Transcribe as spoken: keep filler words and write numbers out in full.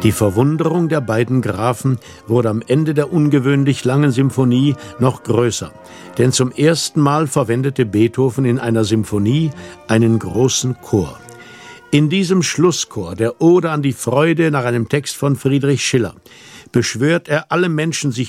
Die Verwunderung der beiden Grafen wurde am Ende der ungewöhnlich langen Symphonie noch größer, denn zum ersten Mal verwendete Beethoven in einer Symphonie einen großen Chor. In diesem Schlusschor der Ode an die Freude nach einem Text von Friedrich Schiller beschwört er alle Menschen, sich